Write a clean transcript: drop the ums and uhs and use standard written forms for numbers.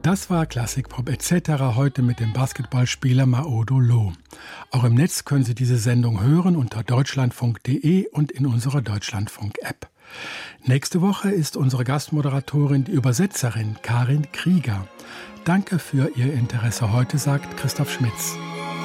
Das war Klassikpop etc. heute mit dem Basketballspieler Maodo Lo. Auch im Netz können Sie diese Sendung hören unter deutschlandfunk.de und in unserer Deutschlandfunk-App. Nächste Woche ist unsere Gastmoderatorin die Übersetzerin Karin Krieger. Danke für Ihr Interesse heute, sagt Christoph Schmitz.